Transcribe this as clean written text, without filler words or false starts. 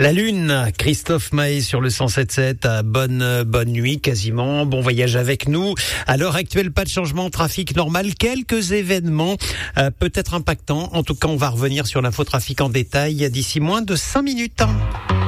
La Lune, Christophe Maé sur le 107.7. Bonne nuit quasiment. Bon voyage avec nous. À l'heure actuelle, pas de changement, trafic normal. Quelques événements peut-être impactants. En tout cas, on va revenir sur l'infotrafic en détail d'ici moins de 5 minutes.